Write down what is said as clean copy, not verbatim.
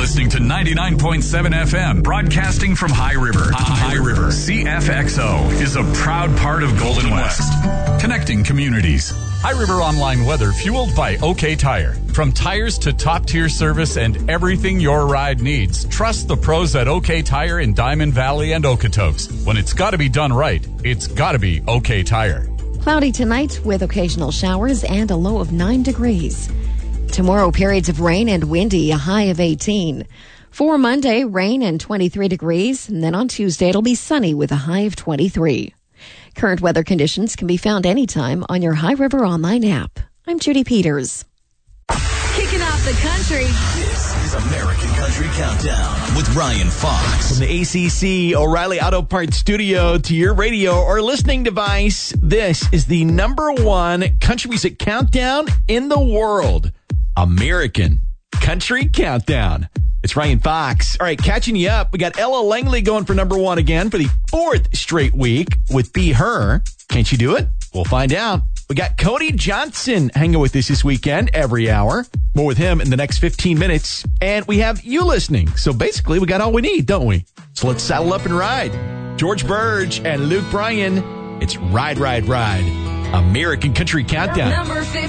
listening to 99.7 FM, broadcasting from High River. High River. CFXO is a proud part of Golden West, connecting communities. High River Online weather fueled by OK Tire. From tires to top-tier service and everything your ride needs, trust the pros at OK Tire in Diamond Valley and Okotoks. When it's got to be done right, it's got to be OK Tire. Cloudy tonight with occasional showers and a low of 9 degrees. Tomorrow, periods of rain and windy, a high of 18. For Monday, rain and 23 degrees. And then on Tuesday, it'll be sunny with a high of 23. Current weather conditions can be found anytime on your High River Online app. I'm Judy Peters. Kicking off the country. This is American Country Countdown with Ryan Fox. From the ACC O'Reilly Auto Parts Studio to your radio or listening device, this is the #1 country music countdown in the world. American Country Countdown. It's Ryan Fox. All right, catching you up. We got Ella Langley going for #1 again for the 4th straight week with Be Her. Can't you do it? We'll find out. We got Cody Johnson hanging with us this weekend every hour. More with him in the next 15 minutes. And we have you listening. So basically, we got all we need, don't we? So let's saddle up and ride. George Burge and Luke Bryan. It's Ride, Ride, Ride. American Country Countdown. Number 50.